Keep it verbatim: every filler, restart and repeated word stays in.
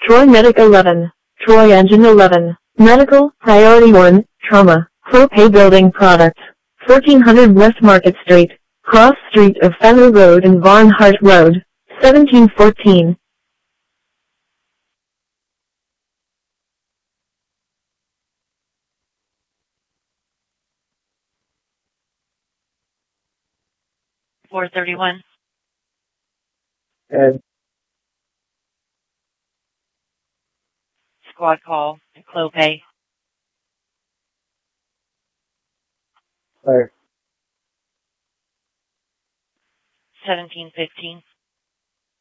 Troy Medic eleven, Troy Engine eleven, Medical, Priority one, Trauma, Pro-Pay Building Products, fourteen hundred West Market Street, Cross Street of Fenner Road and Barnhart Road, seventeen fourteen. four thirty-one. Ed. Squad call and Clopay. Claire. seventeen fifteen.